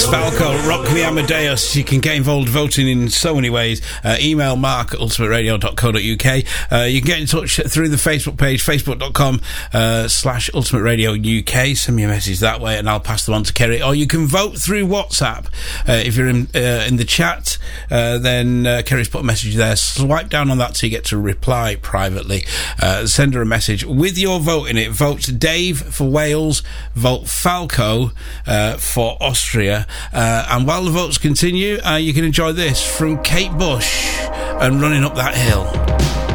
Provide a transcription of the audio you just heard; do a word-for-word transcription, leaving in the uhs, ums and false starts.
Kerry's Falco, Rock the Amadeus. You can get involved voting in so many ways. Uh, email mark at ultimate radio dot co dot uk. Uh, you can get in touch through the Facebook page, facebook.com uh, slash ultimate radio UK. Send me a message that way and I'll pass them on to Kerry. Or you can vote through WhatsApp. Uh, if you're in, uh, in the chat, uh, then uh, Kerry's put a message there. Swipe down on that so you get to reply privately. Uh, send her a message with your vote in it. Vote Dave for Wales. Vote Falco uh, for Austria. Uh, and while the votes continue, uh, you can enjoy this from Kate Bush and Running Up That Hill.